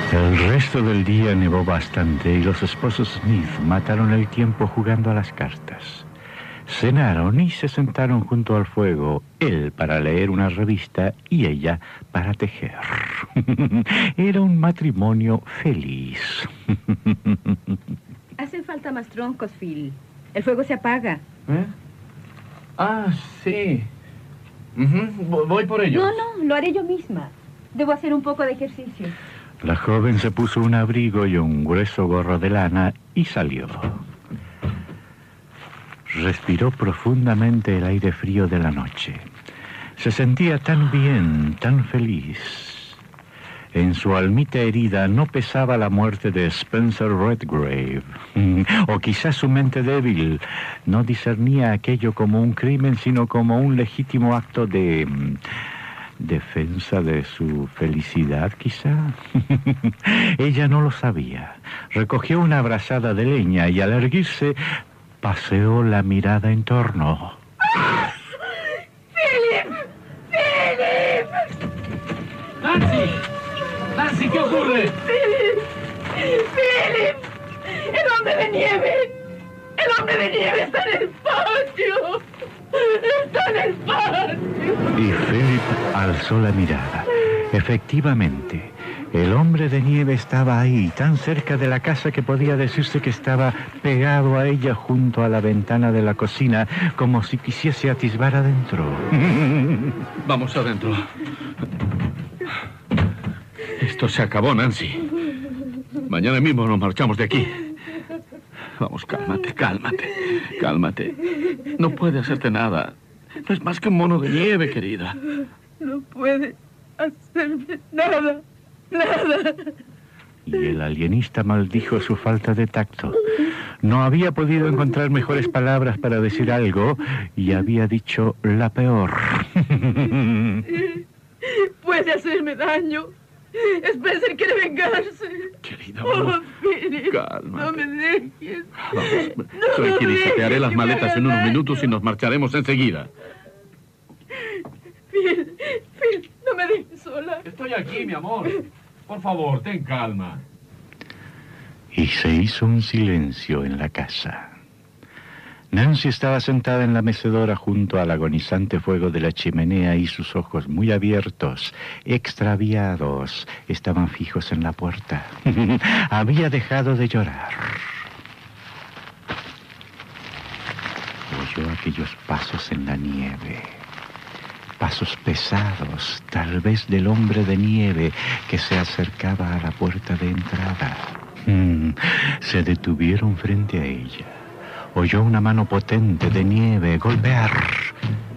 El resto del día nevó bastante y los esposos Smith mataron el tiempo jugando a las cartas. Cenaron y se sentaron junto al fuego, él para leer una revista y ella para tejer. Era un matrimonio feliz. Hacen falta más troncos, Phil. El fuego se apaga. ¿Eh? Ah, sí. Voy por ello. No, lo haré yo misma. Debo hacer un poco de ejercicio. La joven se puso un abrigo y un grueso gorro de lana y salió. Respiró profundamente el aire frío de la noche. Se sentía tan bien, tan feliz. En su almita herida no pesaba la muerte de Spencer Redgrave. O quizás su mente débil no discernía aquello como un crimen, sino como un legítimo acto de defensa de su felicidad, quizá. Ella no lo sabía. Recogió una brazada de leña y al erguirse paseó la mirada en torno. ¡Philip! ¡Philip! ¡Nancy, ¿qué ocurre? ¡Philip! ¡El hombre de nieve! ¡El hombre de nieve está en el patio! ¡Está en el patio! Y Philip alzó la mirada. Efectivamente, el hombre de nieve estaba ahí, tan cerca de la casa que podía decirse que estaba pegado a ella junto a la ventana de la cocina, como si quisiese atisbar adentro. Vamos adentro. Esto se acabó, Nancy. Mañana mismo nos marchamos de aquí. Vamos, cálmate. No puede hacerte nada. No es más que un mono de nieve, querida. No puede hacerme nada. Y el alienista maldijo su falta de tacto. No había podido encontrar mejores palabras para decir algo y había dicho la peor. Puede hacerme daño. Spencer quiere vengarse. Querida, vamos. Philip, Cálmate. no me dejes. Vamos, tranquilízate. Haré las maletas en unos minutos y nos marcharemos enseguida. Phil, no me dejes sola. Estoy aquí, mi amor. Por favor, ten calma. Y se hizo un silencio en la casa. Nancy estaba sentada en la mecedora junto al agonizante fuego de la chimenea y sus ojos muy abiertos, extraviados, estaban fijos en la puerta. Había dejado de llorar. Oyó aquellos pasos en la nieve. Pasos pesados, tal vez del hombre de nieve que se acercaba a la puerta de entrada. Se detuvieron frente a ella. Oyó una mano potente de nieve golpear